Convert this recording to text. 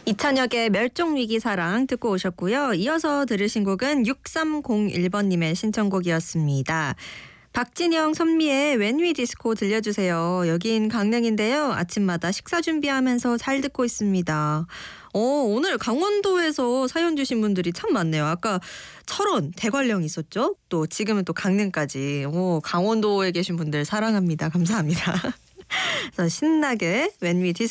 이찬혁의 멸종위기 사랑 듣고 오셨고요. 이어서 들으신 곡은 6301번님의 신청곡이었습니다. 박진영 선미의 When We Disco 들려주세요. 여긴 강릉인데요. 아침마다 식사 준비하면서 잘 듣고 있습니다. 오늘 강원도에서 사연 주신 분들이 참 많네요. 아까 철원, 대관령 있었죠? 또 지금은 또 강릉까지. 강원도에 계신 분들 사랑합니다. 감사합니다. 그래서 신나게 When We